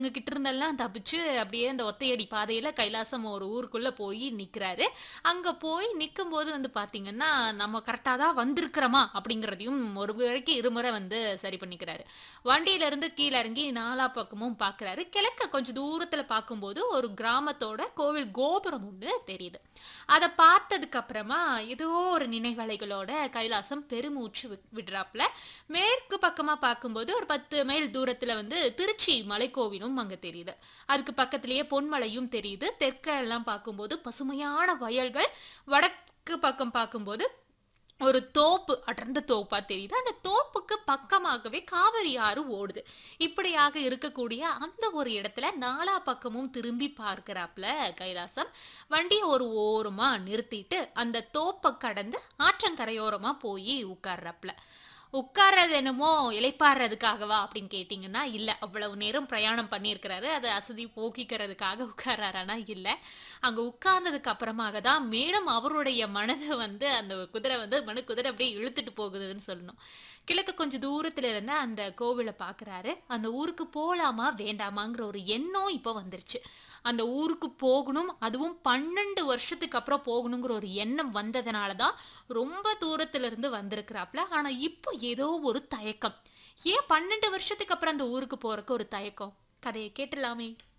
கிட்ட இருந்தெல்லாம் தப்பிச்சு அப்படியே அந்த ஒத்தையடி பாதையில கைலாசம் ஒரு ஊருக்குள்ள போய் நிக்கிறாரு. அங்க போய் நிக்கும்போது வந்து பாத்தீங்கன்னா, நம்ம கரெக்ட்டா தான் வந்திருக்கிறோமா அப்படிங்கிறதையும் ஒரு முறைக்கு இருமுறை வந்து சரி பண்ணிக்கிறாரு. வண்டியில இருந்து கீழ இறங்கி நாலா பக்கமும் பாக்குறாரு. கிழக்க கொஞ்சம் தூரத்துல பார்க்கும்போது ஒரு கிராமத்தோட கோவில் கோபுரம் ஒண்ணு தெரியுது. அத பார்த்ததுக்கு அப்புறமா ஏதோ ஒரு நினைவலைகளோட கைலாசம் பெருமூச்சு விடுறாப்ல. மேற்கு பக்கமா பார்க்கும்போது ஒரு 10 மைல் தூரத்துல வந்து திருச்சி மலைக்கோவிலும் அங்க தெரியுது. அதுக்கு பக்கத்திலேயே பொன்மலையும் தெரியுது. தெற்க எல்லாம் பார்க்கும்போது பசுமையான வயல்கள், வடக்கு பக்கம் பார்க்கும்போது ஒரு தோப்பு, அடர்ந்த தோப்பா தெரியுது. அந்த தோப்புக்கு பக்கமாகவே காவிரி ஆறு ஓடுது. இப்படியாக இருக்கக்கூடிய அந்த ஒரு இடத்துல நாலா பக்கமும் திரும்பி பார்க்கிறாப்ல கைலாசம். வண்டிய ஒரு ஓரமா நிறுத்திட்டு, அந்த தோப்ப கடந்து ஆற்றங்கரையோரமா போயி உட்கார்றாப்ல. உட்கார்றது என்னமோ இளைப்பாறுறதுக்காகவா அப்படின்னு கேட்டீங்கன்னா, இல்ல. அவ்வளவு நேரம் பிரயாணம் பண்ணியிருக்கிறாரு. அத அசதி போக்கிக்கிறதுக்காக உட்கார்றாரான்னா இல்ல. அங்க உட்கார்ந்ததுக்கு அப்புறமாக தான் மேலும் அவருடைய மனத வந்து அந்த குதிரை வந்து மனக்குதிரை அப்படியே இழுத்துட்டு போகுதுன்னு சொல்லணும். கிழக்கு கொஞ்சம் தூரத்துல இருந்த அந்த கோவில பார்க்குறாரு. அந்த ஊருக்கு போலாமா? வேண்டாமாங்கிற ஒரு எண்ணம் இப்ப வந்துருச்சு. அந்த ஊருக்கு போகணும். அதுவும் 12 வருஷத்துக்கு அப்புறம் போகணுங்கிற ஒரு எண்ணம் வந்ததுனால தான் ரொம்ப தூரத்துல இருந்து வந்திருக்கிறாப்ல. ஆனா இப்போ ஏதோ ஒரு தயக்கம். ஏன் 12 வருஷத்துக்கு அப்புறம் அந்த ஊருக்கு போறக்கு ஒரு தயக்கம்? கதைய கேட்டுடலாமே!